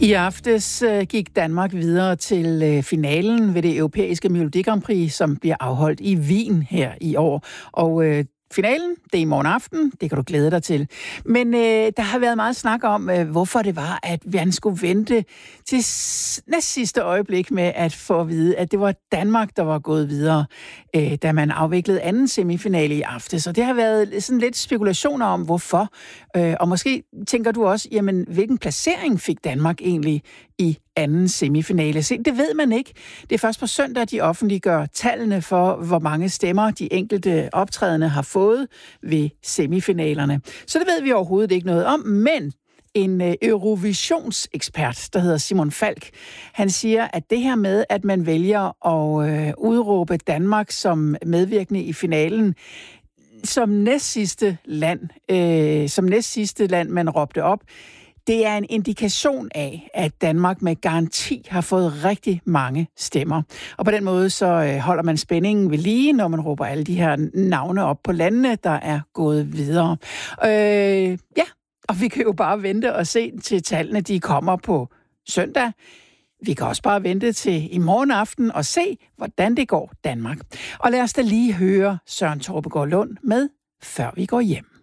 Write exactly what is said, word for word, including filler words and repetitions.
I aftes øh, gik Danmark videre til øh, finalen ved det europæiske Melodi Grand Prix, som bliver afholdt i Wien her i år. Og øh, finalen, det er i morgen aften, det kan du glæde dig til. Men øh, der har været meget snak om, øh, hvorfor det var, at man skulle vente til næst sidste øjeblik med at få at vide, at det var Danmark, der var gået videre, øh, da man afviklede anden semifinale i aftes. Og det har været sådan lidt spekulationer om, hvorfor. Øh, og måske tænker du også, jamen, hvilken placering fik Danmark egentlig i anden semifinale? Se, det ved man ikke. Det er først på søndag, de offentliggør tallene for, hvor mange stemmer de enkelte optrædende har fået ved semifinalerne. Så det ved vi overhovedet ikke noget om, men en Eurovisionsekspert, der hedder Simon Falk, han siger, at det her med, at man vælger at øh, udråbe Danmark som medvirkende i finalen, som næstsidste land, øh, som næstsidste land, man råbte op, det er en indikation af, at Danmark med garanti har fået rigtig mange stemmer. Og på den måde så holder man spændingen ved lige, når man råber alle de her navne op på landene, der er gået videre. Øh, ja, og vi kan jo bare vente og se til tallene, de kommer på søndag. Vi kan også bare vente til i morgen aften og se, hvordan det går Danmark. Og lad os da lige høre Søren Torpegaard Lund med Før vi går hjem.